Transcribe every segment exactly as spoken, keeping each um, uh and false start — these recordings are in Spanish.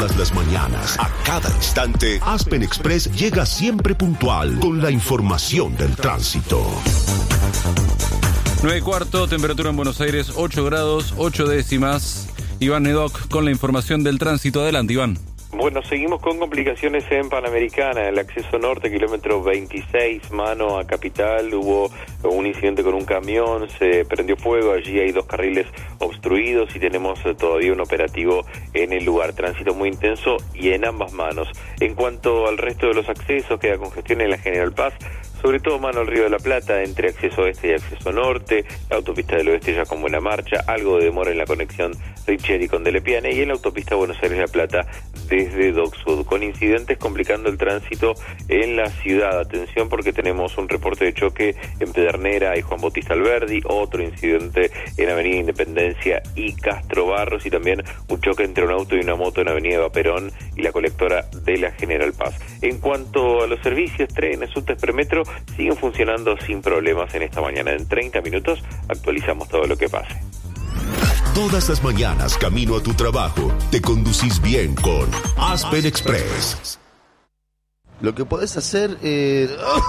Todas las mañanas, a cada instante, Aspen Express llega siempre puntual con la información del tránsito. nueve y cuarto, temperatura en Buenos Aires, ocho grados, ocho décimas. Iván Nedoc con la información del tránsito. Adelante, Iván. Bueno, seguimos con complicaciones en Panamericana, el acceso norte, kilómetro veintiséis, mano a Capital, hubo un incidente con un camión, se prendió fuego, allí hay dos carriles obstruidos y tenemos todavía un operativo en el lugar, tránsito muy intenso y en ambas manos. En cuanto al resto de los accesos, queda congestión en la General Paz, sobre todo mano al Río de la Plata, entre acceso oeste y acceso norte, la autopista del oeste ya con buena marcha, algo de demora en la conexión Richieri con Delepiane y en la autopista Buenos Aires-La Plata desde Dock Sud, con incidentes complicando el tránsito en la ciudad. Atención porque tenemos un reporte de choque en Pedernera y Juan Bautista Alberdi, otro incidente en Avenida Independencia y Castro Barros y también un choque entre un auto y una moto en Avenida Eva Perón y la colectora de la General Paz. En cuanto a los servicios, trenes, subtes, premetro, siguen funcionando sin problemas en esta mañana. En treinta minutos actualizamos todo lo que pase. Todas las mañanas, camino a tu trabajo, te conducís bien con Aspen Express. Lo que podés hacer es...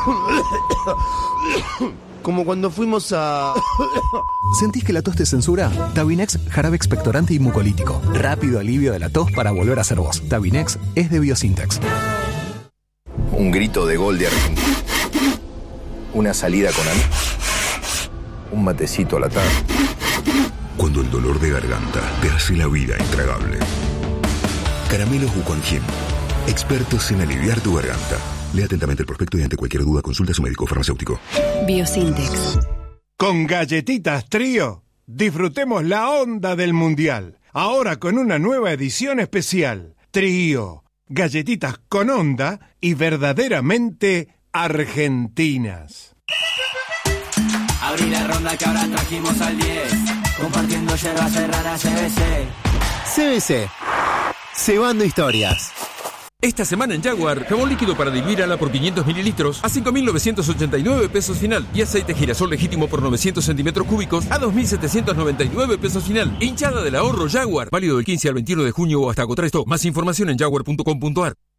como cuando fuimos a... ¿Sentís que la tos te censura? Tabinex, jarabe expectorante y mucolítico. Rápido alivio de la tos para volver a ser vos. Tabinex es de Biosintex. Un grito de gol de Argentina. Una salida con amigos. Un matecito a la tarde. Cuando el dolor de garganta te hace la vida intragable. Caramelos Buconjim. Expertos en aliviar tu garganta. Lea atentamente el prospecto y ante cualquier duda consulta a su médico farmacéutico. Biosintex. Con Galletitas Trío, disfrutemos la onda del Mundial. Ahora con una nueva edición especial. Trío. Galletitas con onda y verdaderamente argentinas. Abrí la ronda que ahora trajimos al diez. Compartiendo yerba serrana C B C. C B C. Cebando historias. Esta semana en Jaguar, jabón líquido para diluir ala por quinientos mililitros a cinco mil novecientos ochenta y nueve pesos final. Y aceite girasol legítimo por novecientos centímetros cúbicos a dos mil setecientos noventa y nueve pesos final. Hinchada del ahorro Jaguar. Válido del quince al veintiuno de junio o hasta agotar esto. Más información en jaguar punto com punto ar.